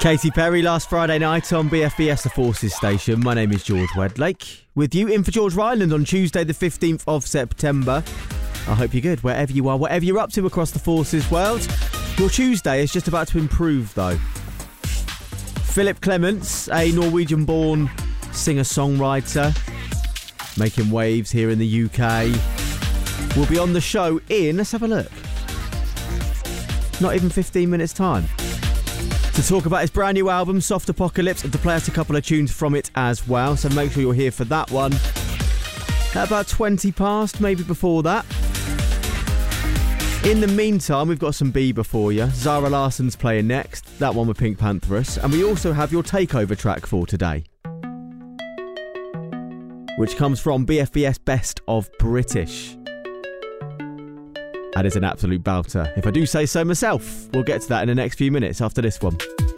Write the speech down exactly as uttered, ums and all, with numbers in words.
Katy Perry last Friday night on B F B S, the Forces station. My name is George Wedlake, with you in for George Ryland on Tuesday the fifteenth of September. I hope you're good wherever you are, whatever you're up to across the Forces world. Your Tuesday is just about to improve though. Philip Clements, a Norwegian-born singer-songwriter making waves here in the U K, will be on the show in, let's have a look, not even fifteen minutes time, to talk about his brand new album, Soft Apocalypse, and to play us a couple of tunes from it as well. So make sure you're here for that one. At about twenty past, maybe before that. In the meantime, we've got some Bieber for you. Zara Larsson's playing next, that one with Pink Pantheress. And we also have your takeover track for today, which comes from B F B S Best of British. That is an absolute belter, if I do say so myself. We'll get to that in the next few minutes after this one.